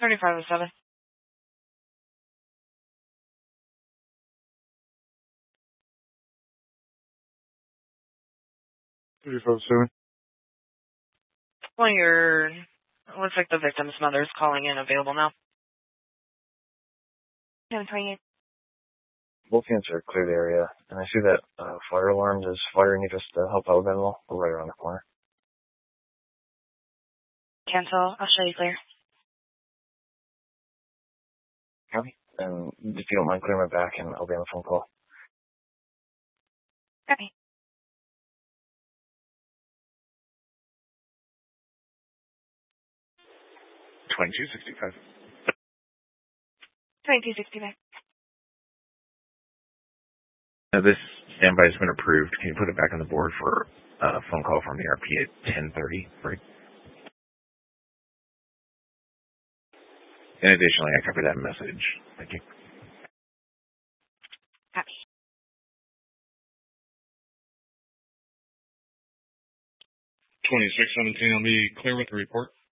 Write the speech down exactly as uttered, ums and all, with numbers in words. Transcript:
thirty-five oh seven. thirty-five oh seven. Well, your, looks like the victim's mother is calling in, available now. seven twenty-eight. Both units are clear the area, and I see that uh, fire alarm. Does fire need us to help out with that at all? We're right around the corner. Cancel. I'll show you clear. Copy. And if you don't mind clearing my back, and I'll be on the phone call. Copy. twenty-two sixty-five. twenty-two sixty-five. Uh, this standby has been approved. Can you put it back on the board for a uh, phone call from the R P at ten thirty? Right. And additionally, I copied that message. Thank you. Copy. twenty-six seventeen, I'll be clear with the report.